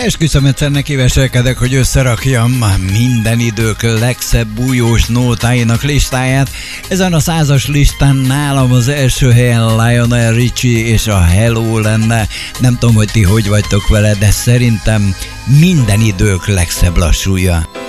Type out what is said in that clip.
Esküszöm, egyszer neki veselkedek, hogy összerakjam minden idők legszebb bújós nótáinak listáját. Ezen a 100-as listán nálam az első helyen Lionel Richie és a Hello lenne. Nem tudom, hogy ti hogy vagytok vele, de szerintem minden idők legszebb lassúja.